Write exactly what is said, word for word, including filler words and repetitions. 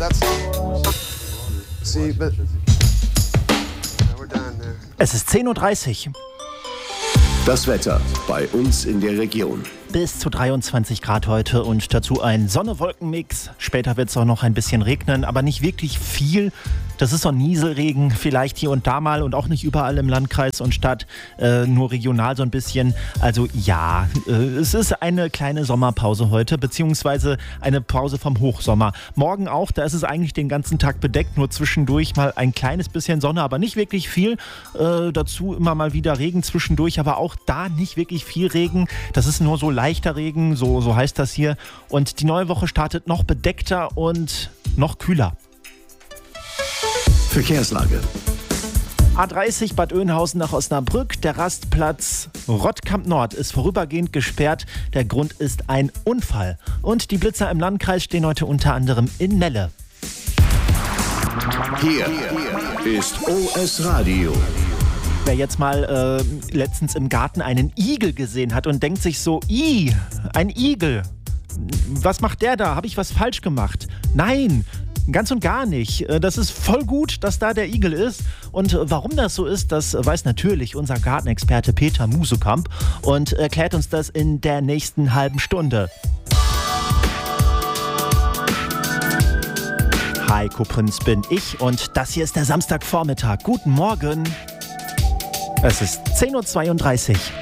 Es ist zehn Uhr dreißig. Das Wetter bei uns in der Region. Bis zu dreiundzwanzig Grad heute und dazu ein Sonne-Wolken-Mix. Später wird es auch noch ein bisschen regnen, aber nicht wirklich viel. Das ist so ein Nieselregen, vielleicht hier und da mal und auch nicht überall im Landkreis und Stadt, äh, nur regional so ein bisschen. Also ja, äh, es ist eine kleine Sommerpause heute, beziehungsweise eine Pause vom Hochsommer. Morgen auch, da ist es eigentlich den ganzen Tag bedeckt, nur zwischendurch mal ein kleines bisschen Sonne, aber nicht wirklich viel. Äh, dazu immer mal wieder Regen zwischendurch, aber auch da nicht wirklich viel Regen. Das ist nur so leichter Regen, so, so heißt das hier. Und die neue Woche startet noch bedeckter und noch kühler. Verkehrslage. A dreißig Bad Oeynhausen nach Osnabrück. Der Rastplatz Rottkamp Nord ist vorübergehend gesperrt. Der Grund ist ein Unfall. Und die Blitzer im Landkreis stehen heute unter anderem in Melle. Hier ist O S Radio. Wer jetzt mal äh, letztens im Garten einen Igel gesehen hat und denkt sich so, i, ein Igel. Was macht der da? Habe ich was falsch gemacht? Nein, ganz und gar nicht. Das ist voll gut, dass da der Igel ist. Und warum das so ist, das weiß natürlich unser Gartenexperte Peter Musekamp und erklärt uns das in der nächsten halben Stunde. Heiko Prinz bin ich und das hier ist der Samstagvormittag. Guten Morgen. Es ist zehn Uhr zweiunddreißig.